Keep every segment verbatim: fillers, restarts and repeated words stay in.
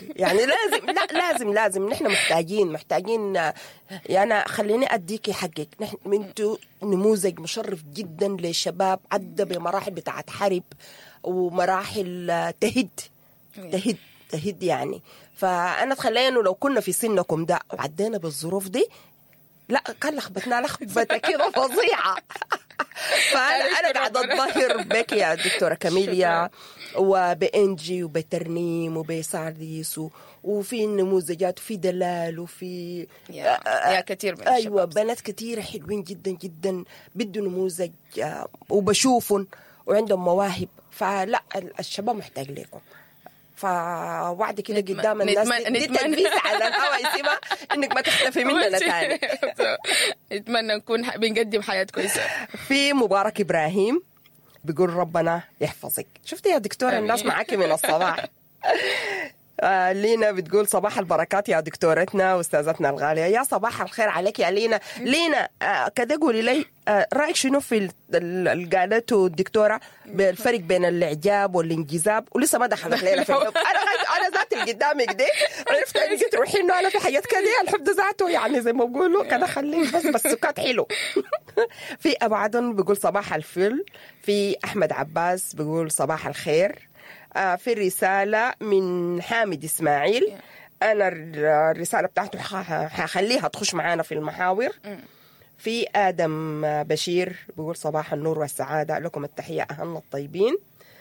يعني لازم لا لازم لازم نحن محتاجين محتاجين يعني خليني أديكي حقك. نحن انتوا نموذج مشرف جدا للشباب، عدى بمراحل بتاعت حرب ومراحل تهد تهد تهد يعني. فأنا تخيل إنه لو كنا في سنكم ده وعدينا بالظروف دي، لا كان لخبتنا لخبتة كده فظيعة. فأنا أنا قاعدة أتظاهر بك يا دكتورة كاميليا وبإنجي وبترنيم وبسارديس وفي نموذجات وفي دلال وفي يا, يا كثير من أيوة بنات كثيرة حلوين جدا جدا بدوا نموذج وبشوفهم وعندهم مواهب. فلا الشباب محتاج لكم. فوعد كده قدام الناس دي تلبيس على الهواء يسيبها انك ما تختفي مننا تاني. نتمنى نكون بنقدم حياة كويسة. في مبارك إبراهيم بيقول ربنا يحفظك. شفتي يا دكتورة الناس معاكي من الصباح. آه لينا بتقول صباح البركات يا دكتورتنا واستاذتنا الغالية. يا صباح الخير عليك يا لينا. لينا آه كده قولي لي آه رأيك شنو في اللي قالته الدكتورة بالفرق بين الإعجاب والانجذاب؟ ولسه ما دخلت لينا في الحب. أنا أنا ذات اللي قدامك دي عرفت أنا قلت روحي إنه أنا في حياة كده الحب ذاته يعني زي ما بقولوا كده خليه بس بس سكات حلو. في أبو عدن بيقول صباح الفل. في أحمد عباس بيقول صباح الخير. آه في رسالة من حامد إسماعيل. أنا الرسالة بتاعته حخليها تخش معانا في المحاور. في آدم بشير بيقول صباح النور والسعادة لكم التحية أهلنا الطيبين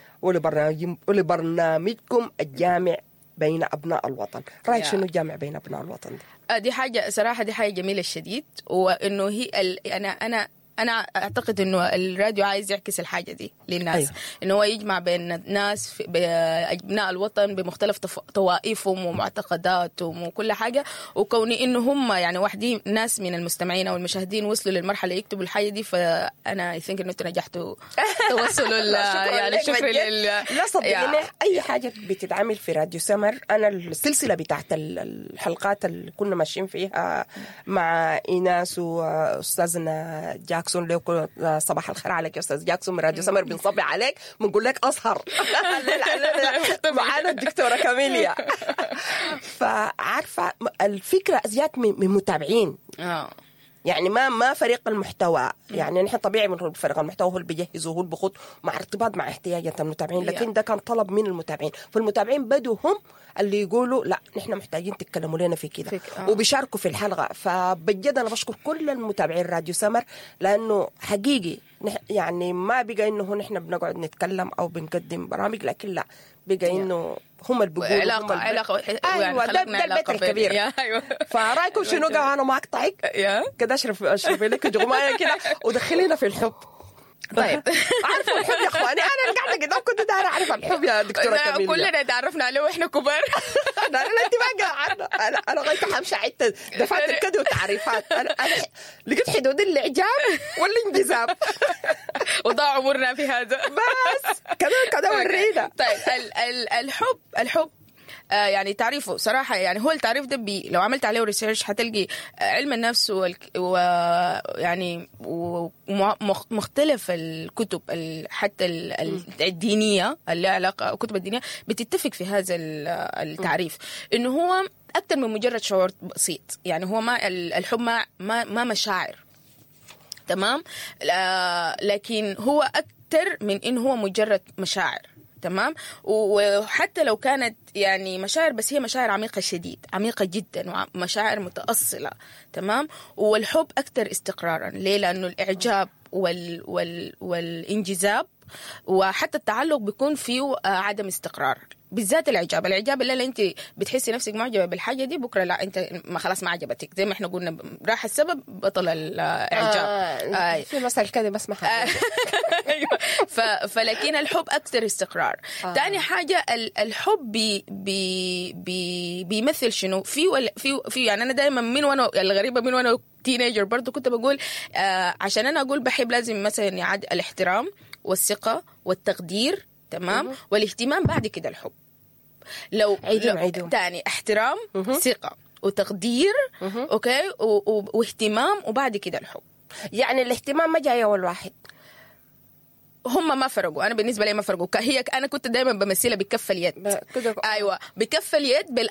ولبرنامجكم الجامع بين أبناء الوطن. رأيك شنو الجامع بين أبناء الوطن ده؟ دي حاجة صراحة دي حاجة جميلة الشديد. وإنه هي ال... أنا أنا أنا أعتقد إنه الراديو عايز يعكس الحاجة دي للناس. أيوة. إنه هو يجمع بين الناس أبناء الوطن بمختلف طوائفهم ومعتقداتهم وكل حاجة. وكوني إنه هم يعني واحدين ناس من المستمعين أو المشاهدين وصلوا للمرحلة يكتبوا الحاجة دي، فأنا I think إنه أنتوا نجحتوا توصلوا يعني شكرا لل لا صدقني أي حاجة بتتعمل في راديو سمر. أنا السلسلة بتاعت الحلقات اللي كنا ماشيين فيها مع إيناس وأستاذنا جاكسون لو صباح الخير عليك يا أستاذ جاكسون من راديو سمر بنصبي عليك بنقول لك أسهر معانا الدكتورة كاميليا. فعارفة الفكرة أزيات من متابعين يعني ما ما فريق المحتوى. يعني نحن طبيعي من فريق المحتوى هو اللي بيجهز وهو اللي بخط مع ارتباط مع احتياجات المتابعين، لكن ده كان طلب من المتابعين. فالمتابعين بدوا هم اللي يقولوا لا نحن محتاجين تتكلموا لنا في كده آه. وبيشاركوا في الحلقة. فبجد أنا بشكر كل المتابعين راديو سمر لأنه حقيقي يعني ما بقى إنه نحن بنقعد نتكلم أو بنقدم برامج، لكن لا بقى إنه هم اللي بيقولوا علاقة علاقة أيوة ده, ده البيت الكبير. أيوة. فرأيكم شنو قال أنا ما أقطعك كده أشرف أشرف لك جغماية كده ودخلينا في الحب. طيب عارفة الحب يا أخواني. أنا اللي قاعدة قدام كنت دايرة أعرف الحب يا دكتورة كاميليا. كلنا تعرفنا عليه وإحنا كبار. أنا أنت ما قاعدة أنا أنا غايت حمشي عدت دفاتر كده وتعريفات. أنا أنا لقيت حدود الإعجاب والانجذاب وضاع عمرنا في هذا بس كده كده ورينا. طيب ال ال الحب الحب آه يعني تعريفه صراحة يعني هو التعريف ده بي لو عملت عليه ريسيرش هتلقي آه علم النفس ويعني ومختلف الكتب حتى الدينية اللي علاقة الكتب الدينية بتتفق في هذا التعريف إنه هو أكثر من مجرد شعور بسيط. يعني هو ما الحب ما ما, ما مشاعر تمام، لكن هو أكثر من إنه هو مجرد مشاعر تمام. وحتى لو كانت يعني مشاعر بس هي مشاعر عميقة شديد عميقة جدا ومشاعر متأصلة تمام. والحب أكثر استقرارا. ليه؟ لأنه الإعجاب وال وال والانجذاب وحتى التعلق بيكون فيه عدم استقرار، بالذات الإعجاب. الإعجاب اللي أنت بتحسي نفسك معجبة بالحاجة دي بكرة لا أنت ما خلاص ما عجبتك، زي ما إحنا قلنا راح السبب بطل الإعجاب. آه آه في مثل كده بسمعها. آه فلكن الحب أكثر استقرار. آه. تاني حاجة الحب بي بي بي بيمثل شنو في ولا في في يعني أنا دائما من وأنا الغريبة من وأنا تينيجر برضو كنت بقول آه عشان أنا أقول بحب لازم مثلا يعد الاحترام والثقة والتقدير تمام مه. والاهتمام بعد كده الحب. لو, عيدهم لو عيدهم. تاني احترام مه. ثقة وتقدير مه. اوكي و... و... واهتمام وبعد كده الحب. يعني الاهتمام ما جاي اول واحد، هم ما فرقوا. انا بالنسبه لي ما فرقوا. هي انا كنت دائما بمثلها بكف اليد. ايوه بكف اليد